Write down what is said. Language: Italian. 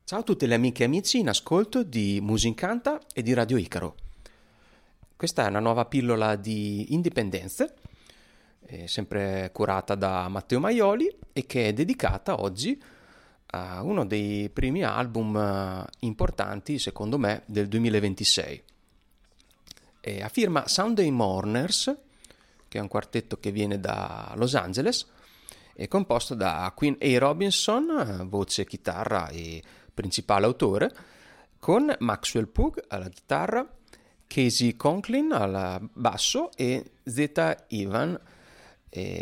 Ciao a tutte le amiche e amici in ascolto di Musincanta e di Radio Icaro. Questa è una nuova pillola di indipendenze, sempre curata da Matteo Maioli e che è dedicata oggi a uno dei primi album importanti, secondo me, del 2026. A firma Sunday Mourners, che è un quartetto che viene da Los Angeles, è composto da Quinn A. Robinson, voce, chitarra e principale autore, con Maxwell Pugh alla chitarra, Casey Conklin al basso e Zeta Ivan